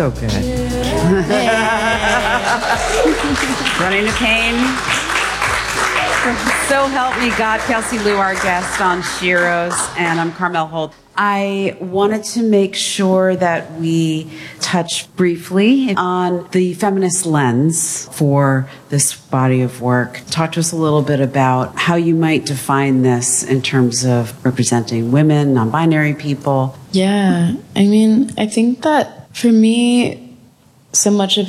So good. Running to Pain. So help me God, Kelsey Lou, our guest on Sheroes, and I'm Carmel Holt. I wanted to make sure that we touch briefly on the feminist lens for this body of work. Talk to us a little bit about how you might define this in terms of representing women, non-binary people. Yeah, I mean, I think that for me, so much of